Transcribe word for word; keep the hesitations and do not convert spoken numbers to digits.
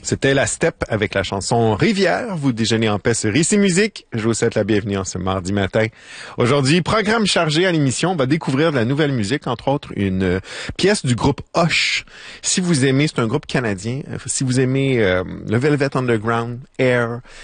C'était La Steppe avec la chanson Rivière. Vous déjeunez en paix sur Ici Musique. Je vous souhaite la bienvenue en ce mardi matin. Aujourd'hui, programme chargé à l'émission. On va découvrir de la nouvelle musique, entre autres une euh, pièce du groupe Hush. Si vous aimez, c'est un groupe canadien. Si vous aimez euh, le Velvet Underground, Air,